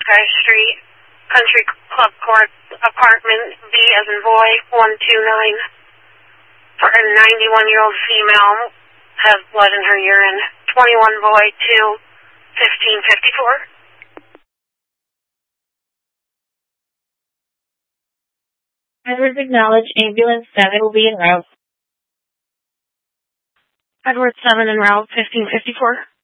Sky Street, Country Club Court, apartment B as in boy, 129. For a 91-year-old female, has blood in her urine. 21 boy, 2, 1554. Edwards acknowledged ambulance 7 will be en route. Edward 7 en route, 1554.